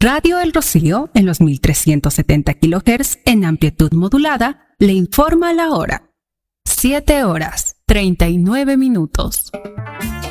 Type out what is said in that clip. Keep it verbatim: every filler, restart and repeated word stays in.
Radio El Rocío, en los mil trescientos setenta kilohertz en amplitud modulada, le informa la hora. siete horas, treinta y nueve minutos.